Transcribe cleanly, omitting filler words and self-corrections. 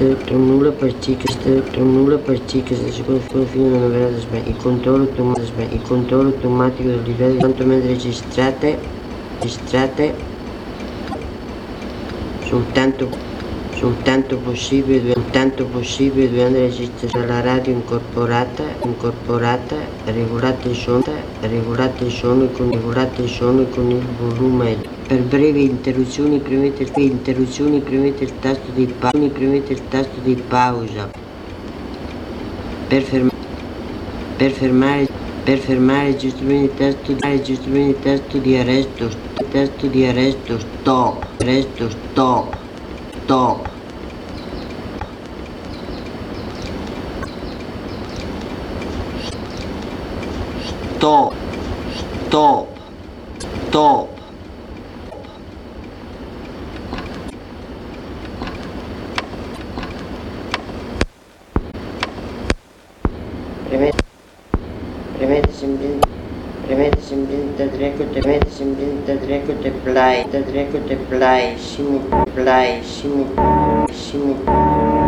nulla per C che se secondo fine non verrà da sbagliare. Il controllo automatico del livello quanto meno registrate soltanto possibile durante la registrazione della radio incorporata, regolate il suono con il volume. Per brevi interruzioni premete il tasto di pausa. Per fermare il tasto di arresto, stop. Premete semplicemente play, simultaneo.